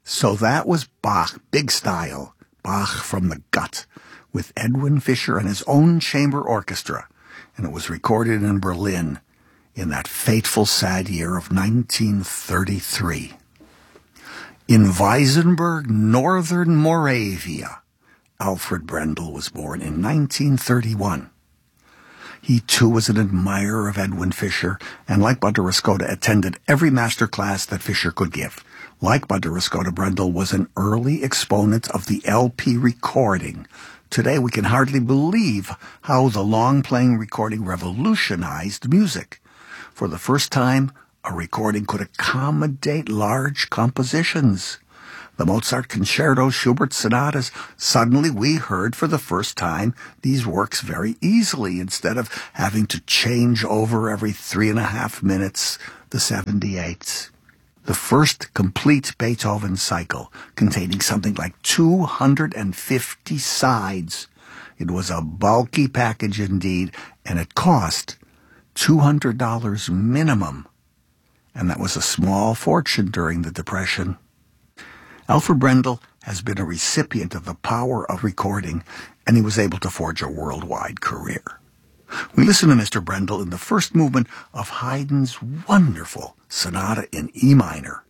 So that was Bach, big style, Bach from the gut, with Edwin Fischer and his own chamber orchestra, and it was recorded in Berlin in that fateful, sad year of 1933. In Weisenberg, northern Moravia, Alfred Brendel was born in 1931. He, too, was an admirer of Edwin Fischer, and like Buondello, attended every master class that Fischer could give. Like Buondello, Brendel was an early exponent of the LP recording. Today, we can hardly believe how the long-playing recording revolutionized music. For the first time, a recording could accommodate large compositions. The Mozart concertos, Schubert sonatas, suddenly we heard for the first time these works very easily instead of having to change over every 3.5 minutes the 78s. The first complete Beethoven cycle, containing something like 250 sides. It was a bulky package indeed, and it cost $200 minimum. And that was a small fortune during the Depression. Alfred Brendel has been a recipient of the power of recording, and he was able to forge a worldwide career. We listen to Mr. Brendel in the first movement of Haydn's wonderful Sonata in E minor.